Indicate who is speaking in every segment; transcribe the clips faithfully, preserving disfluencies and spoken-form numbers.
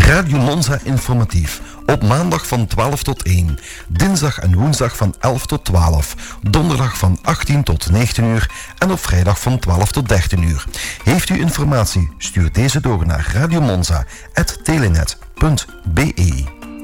Speaker 1: Radio Monza informatief. Op maandag van twaalf tot één. Dinsdag en woensdag van elf tot twaalf. Donderdag van achttien tot negentien uur. En op vrijdag van twaalf tot dertien uur. Heeft u informatie? Stuur deze door naar radiomonza apenstaartje telenet punt b e.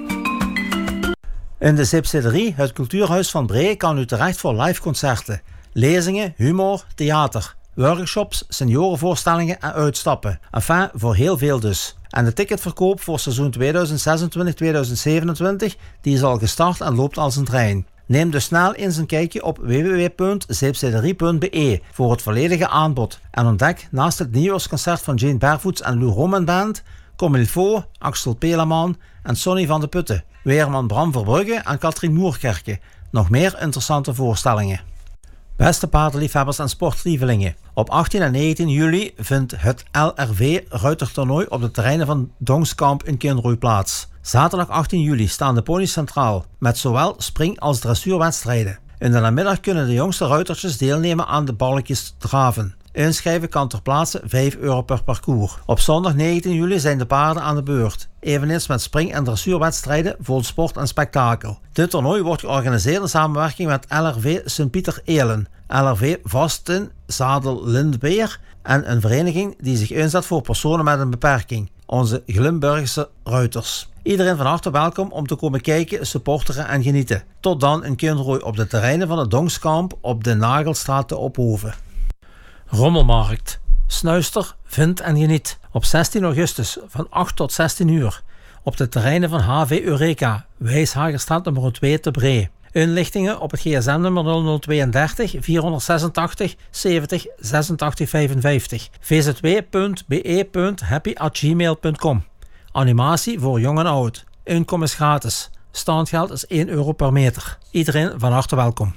Speaker 2: In de Zipsederie, het cultuurhuis van Bree, kan u terecht voor live concerten, lezingen, humor, theater, workshops, seniorenvoorstellingen en uitstappen. Enfin, voor heel veel dus. En de ticketverkoop voor seizoen tweeduizend zesentwintig tweeduizend zevenentwintig die is al gestart en loopt als een trein. Neem dus snel eens een kijkje op w w w punt zeepsederie punt b e voor het volledige aanbod. En ontdek naast het nieuwjaarsconcert van Jane Barefoots en Lou Roman Band, Comme il faut, Axel Pelaman en Sonny van de Putten, Weerman Bram Verbrugge en Katrien Moerkerke. Nog meer interessante voorstellingen. Beste paardenliefhebbers en sportlievelingen. Op achttien en negentien juli vindt het L R V ruitertoernooi op de terreinen van Dongskamp in Kinrooi plaats. Zaterdag achttien juli staan de ponies centraal, met zowel spring- als dressuurwedstrijden. In de namiddag kunnen de jongste ruitertjes deelnemen aan de balkjes draven. Inschrijven kan ter plaatse vijf euro per parcours. Op zondag negentien juli zijn de paarden aan de beurt. Eveneens met spring- en dressuurwedstrijden vol sport en spektakel. Dit toernooi wordt georganiseerd in samenwerking met L R V Sint-Pieter-Elen, L R V Vasten Zadel Lindbeer en een vereniging die zich inzet voor personen met een beperking, onze Glimburgse ruiters. Iedereen van harte welkom om te komen kijken, supporteren en genieten. Tot dan in Kinrooi op de terreinen van het Dongskamp op de Nagelstraat te Ophoven. Rommelmarkt. Snuister, vind en geniet. Op zestien augustus van acht tot zestien uur. Op de terreinen van H V Eureka, Wijshagerstraat nummer twee te Bree. Inlichtingen op het gsm-nummer nul nul tweeëndertig vierhonderdzesentachtig zeventig zesentachtig vijfenvijftig. v z w punt b e punt happy at gmail punt com. Animatie voor jong en oud. Inkomen is gratis. Standgeld is één euro per meter. Iedereen van harte welkom.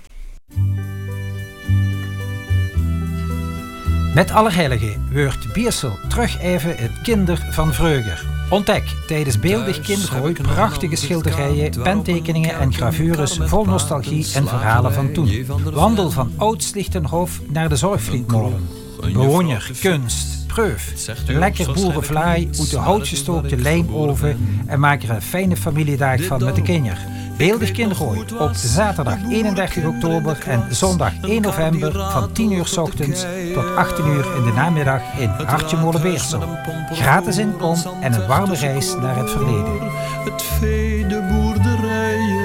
Speaker 3: Met Allerheiligen wordt Biersel terug even het kinder van vroeger. Ontdek tijdens Beeldig Kinderhooi prachtige schilderijen, pentekeningen en gravures vol nostalgie en verhalen van toen. Wandel van Oud-Slichtenhof naar de Zorgvriendmolen. Bewonder, kunst, proef, lekker boerenvlaai uit de houtgestookte lijmoven en maak er een fijne familiedag van met de kinderen. Beeldig Kinderhooi op zaterdag eenendertig oktober en zondag één november van tien uur 's ochtends tot achttien uur in de namiddag in Hartje Molenbeersel. Gratis inkom en een warme reis naar het verleden. Het vee de boerderijen.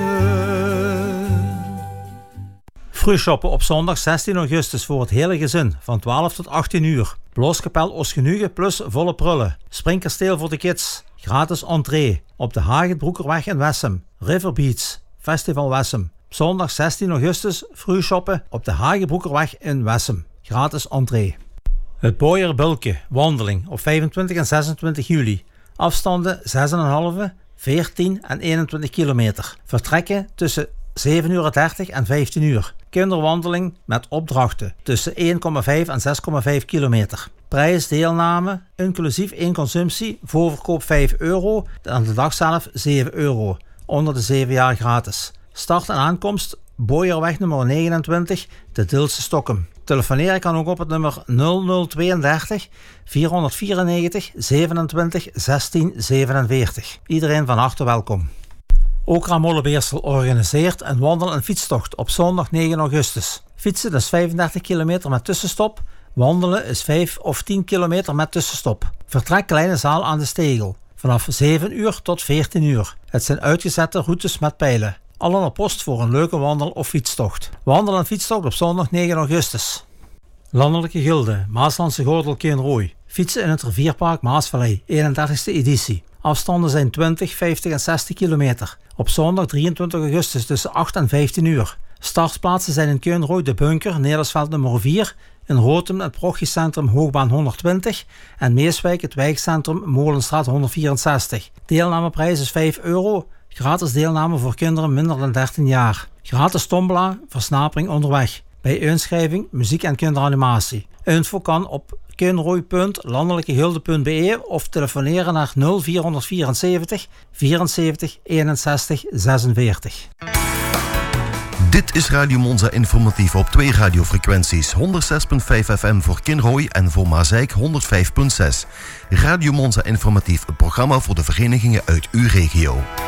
Speaker 2: Vroegshoppen op zondag zestien augustus voor het hele gezin van twaalf tot achttien uur. Blooskapel Oosgenuge plus volle prullen. Springkasteel voor de kids. Gratis entree op de Hagenbroekerweg in Wessem. River Beach, Festival Wessem. Zondag zestien augustus, vroegshoppen op de Hagenbroekerweg in Wessem. Gratis entree. Het Boyerbulke, wandeling op vijfentwintig en zesentwintig juli. Afstanden zes komma vijf, veertien en eenentwintig kilometer. Vertrekken tussen zeven uur dertig en vijftien uur. Kinderwandeling met opdrachten tussen één komma vijf en zes komma vijf kilometer. Prijs deelname, inclusief één consumptie, voorverkoop vijf euro en de dag zelf zeven euro. Onder de zeven jaar gratis. Start en aankomst Boyerweg nummer negenentwintig, de Dilse Stokkum. Telefoneren kan ook op het nummer nul nul tweeëndertig vierhonderdvierennegentig zevenentwintig zestien zevenenveertig. Iedereen van harte welkom. Okra Molenbeersel organiseert een wandel- en fietstocht op zondag negen augustus. Fietsen is vijfendertig kilometer met tussenstop. Wandelen is vijf of tien kilometer met tussenstop. Vertrek kleine zaal aan de Stegel. Vanaf zeven uur tot veertien uur. Het zijn uitgezette routes met pijlen. Allen op post voor een leuke wandel- of fietstocht. Wandel- en fietstocht op zondag negen augustus. Landelijke Gilde, Maaslandse Gordel Kinrooi. Fietsen in het rivierpark Maasvallei, eenendertigste editie. Afstanden zijn twintig, vijftig en zestig kilometer. Op zondag drieëntwintig augustus tussen acht en vijftien uur. Startplaatsen zijn in Kinrooi de Bunker, Nederlandsveld nummer vier, in Rotem het Parochiecentrum Hoogbaan honderdtwintig en Meeswijk het wijkcentrum Molenstraat honderdvierenzestig. Deelnameprijs is vijf euro, gratis deelname voor kinderen minder dan dertien jaar. Gratis tombola, versnapering onderweg. Bij inschrijving, muziek en kinderanimatie. Info kan op kinrooi punt landelijkegilde punt b e of telefoneren naar nul vierhonderdvierenzeventig vierenzeventig eenenzestig zesenveertig.
Speaker 1: Dit is Radio Monza Informatief op twee radiofrequenties. honderdzes komma vijf F M voor Kinrooi en voor Mazeik honderdvijf komma zes. Radio Monza Informatief, een programma voor de verenigingen uit uw regio.